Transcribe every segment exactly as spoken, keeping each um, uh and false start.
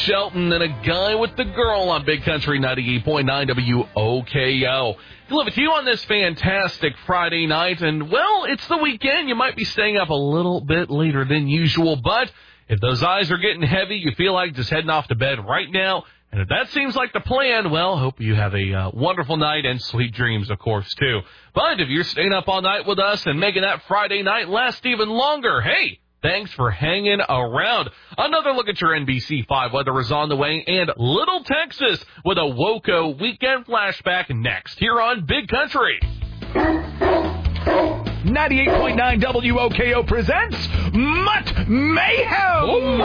Shelton and a guy with the girl on Big Country ninety-eight point nine W O K O. Delivered to you on this fantastic Friday night, and, well, it's the weekend. You might be staying up a little bit later than usual, but if those eyes are getting heavy, you feel like just heading off to bed right now, and if that seems like the plan, well, hope you have a uh, wonderful night and sweet dreams, of course, too. But if you're staying up all night with us and making that Friday night last even longer, hey, thanks for hanging around. Another look at your N B C five weather is on the way, and Little Texas with a WOCO weekend flashback next here on Big Country. ninety-eight point nine W O K O presents Mutt Mayhem!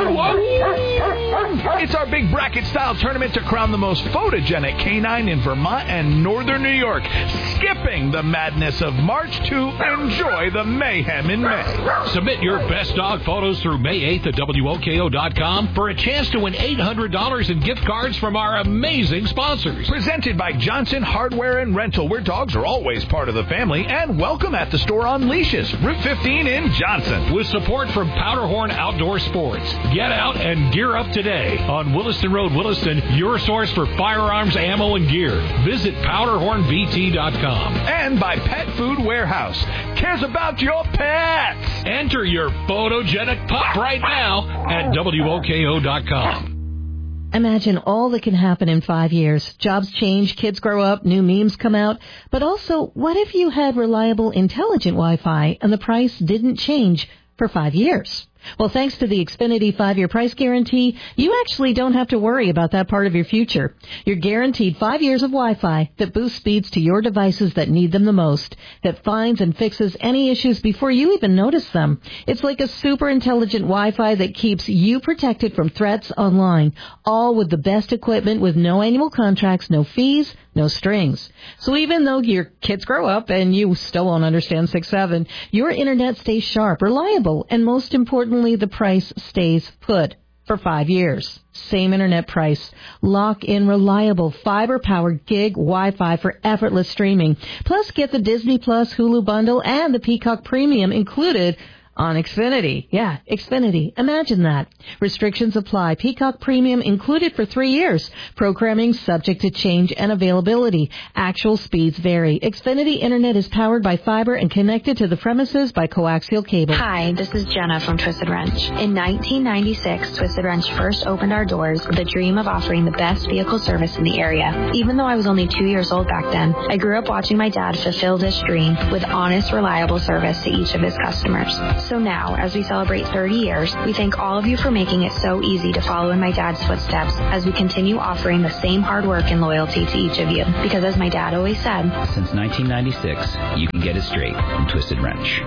It's our big bracket-style tournament to crown the most photogenic canine in Vermont and northern New York, skipping the madness of March to enjoy the mayhem in May. Submit your best dog photos through May eighth at W O K O dot com for a chance to win eight hundred dollars in gift cards from our amazing sponsors. Presented by Johnson Hardware and Rental, where dogs are always part of the family and welcome at the store on leashes. Route fifteen in Johnson. With support from Powderhorn Outdoor Sports. Get out and gear up today on Williston Road, Williston, your source for firearms, ammo, and gear. Visit powderhorn v t dot com. And by Pet Food Warehouse. Cares about your pets. Enter your photogenic pup right now at W O K O dot com. Imagine all that can happen in five years. Jobs change, kids grow up, new memes come out. But also, what if you had reliable, intelligent Wi-Fi and the price didn't change for five years? Well, thanks to the Xfinity five-year price guarantee, you actually don't have to worry about that part of your future. You're guaranteed five years of Wi-Fi that boosts speeds to your devices that need them the most, that finds and fixes any issues before you even notice them. It's like a super intelligent Wi-Fi that keeps you protected from threats online, all with the best equipment with no annual contracts, no fees, no strings. So even though your kids grow up and you still won't understand six seven, your internet stays sharp, reliable, and most importantly, the price stays put for five years. Same internet price. Lock in reliable fiber-powered gig Wi-Fi for effortless streaming. Plus, get the Disney Plus Hulu bundle and the Peacock Premium included on Xfinity. Yeah, Xfinity. Imagine that. Restrictions apply. Peacock Premium included for three years. Programming subject to change and availability. Actual speeds vary. Xfinity Internet is powered by fiber and connected to the premises by coaxial cable. Hi, this is Jenna from Twisted Wrench. In nineteen ninety-six, Twisted Wrench first opened our doors with a dream of offering the best vehicle service in the area. Even though I was only two years old back then, I grew up watching my dad fulfill this dream with honest, reliable service to each of his customers. So now, as we celebrate thirty years, we thank all of you for making it so easy to follow in my dad's footsteps as we continue offering the same hard work and loyalty to each of you. Because as my dad always said, since nineteen ninety-six, you can get it straight from Twisted Wrench.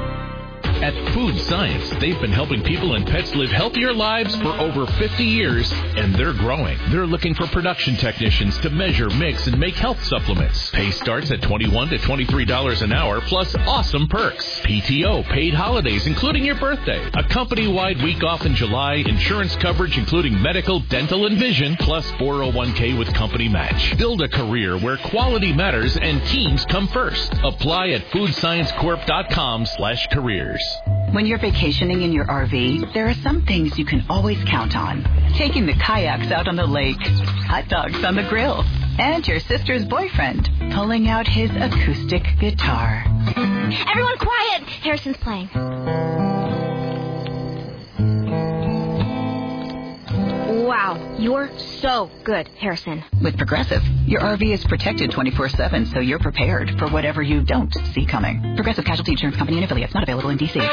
At Food Science, they've been helping people and pets live healthier lives for over fifty years, and they're growing. They're looking for production technicians to measure, mix, and make health supplements. Pay starts at twenty-one to twenty-three dollars an hour, plus awesome perks. P T O, paid holidays, including your birthday. A company-wide week off in July, insurance coverage including medical, dental, and vision, plus four oh one k with company match. Build a career where quality matters and teams come first. Apply at food science corp dot com slash careers. When you're vacationing in your R V, there are some things you can always count on. Taking the kayaks out on the lake, hot dogs on the grill, and your sister's boyfriend pulling out his acoustic guitar. Everyone quiet! Harrison's playing. Wow, you're so good, Harrison. With Progressive, your R V is protected twenty-four seven, so you're prepared for whatever you don't see coming. Progressive Casualty Insurance Company and affiliates, not available in D C.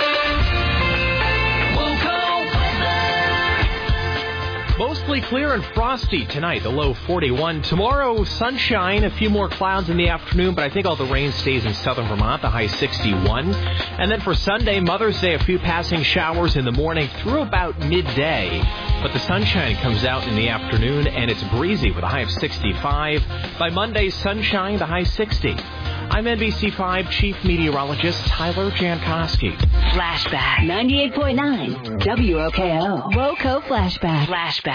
Mostly clear and frosty tonight, the low forty-one. Tomorrow, sunshine, a few more clouds in the afternoon, but I think all the rain stays in southern Vermont, the high sixty-one. And then for Sunday, Mother's Day, a few passing showers in the morning through about midday. But the sunshine comes out in the afternoon, and it's breezy with a high of sixty-five. By Monday, sunshine, the high sixty. I'm N B C five Chief Meteorologist Tyler Jankowski. Flashback. ninety-eight point nine W O K O. WOCO Flashback. Flashback.